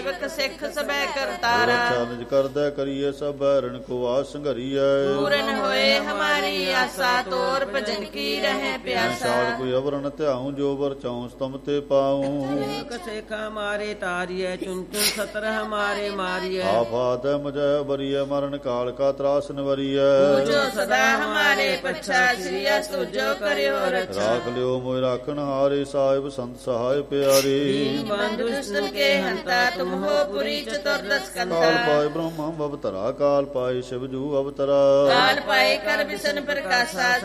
ਸੇਵਕ ਸਿੱਖ ਸਭੈ ਕਰਤਾਰਾ। ਨਿਜ ਕਰਦਾ ਕਰੀਏ ਸਭ ਹਰਨ ਕੋ ਆਸ ਸੰਘਰੀਐ। ਪੂਰਨ ਹੋਏ ਹਮਾਰੀ ਆਸਾ ਤੋਰ ਭਜਨ ਕੀ ਰਹਿ ਪਿਆਸਾ। ਸਾਲ ਕੋਈ ਅਵਰਨ ਧਿਆਉ ਜੋ ਵਰ ਚਾਉ ਸਤਮ ਤੇ ਪਾਉ। ਸੇਖਾ ਮਾਰੇ ਤਾਰੀਐ ਚੁਨ ਚੁਨ ਸਤਰ ਹਮਾਰੇ ਮਾਰੀਐ। ਆਫਾਤ ਮਜੈ ਬਰੀਐ ਮਰਨ ਕਾਲ ਕਾ ਤਰਾਸ ਨਵਰੀਐ। ਜੋ ਸਦਾ ਹਮਾਰੇ ਪਛਾ ਸ੍ਰੀਆ ਤੁਜੋ ਕਰਿਓ ਰਛਾ। ਰਾਖ ਲਿਓ ਮੋਇ ਰਾਖਣ ਹਾਰੇ ਸਾਹਿਬ ਸੰਤ ਸਹਾਇ ਪਿਆਰੇ। ਬੰਧੁ ਦੁਸ਼ਮਨ ਕੇ ਹੰਤਾ ਤੁਮ ਹੋ ਪੁਰੀ ਚਤੁਰਦਸ ਕੰਤਾ। ਕਾਲ ਪਾਏ ਬ੍ਰਹਮ ਅਵਤਰਾ ਕਾਲ ਪਾਏ ਸ਼ਿਵ ਜੂ ਅਵਤਰਾ। ਕਾਲ ਪਾਏ ਕਰ ਵਿਸ਼ਨ ਪ੍ਰਕਾਸ਼ਾ